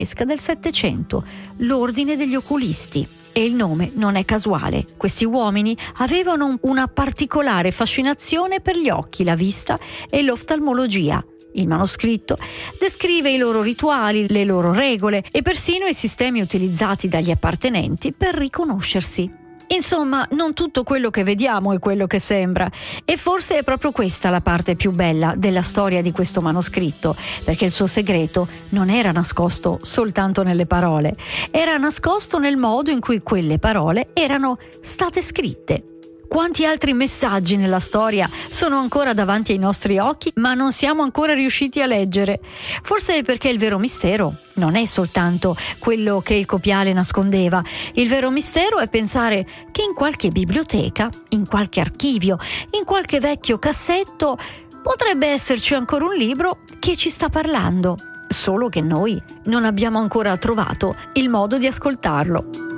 del Settecento, l'Ordine degli Oculisti. E il nome non è casuale. Questi uomini avevano una particolare fascinazione per gli occhi, la vista e l'oftalmologia. Il manoscritto descrive i loro rituali, le loro regole e persino i sistemi utilizzati dagli appartenenti per riconoscersi. Insomma, non tutto quello che vediamo è quello che sembra, e forse è proprio questa la parte più bella della storia di questo manoscritto, perché il suo segreto non era nascosto soltanto nelle parole, era nascosto nel modo in cui quelle parole erano state scritte. Quanti altri messaggi nella storia sono ancora davanti ai nostri occhi, ma non siamo ancora riusciti a leggere? Forse è perché il vero mistero non è soltanto quello che il copiale nascondeva. Il vero mistero è pensare che in qualche biblioteca, in qualche archivio, in qualche vecchio cassetto potrebbe esserci ancora un libro che ci sta parlando, solo che noi non abbiamo ancora trovato il modo di ascoltarlo.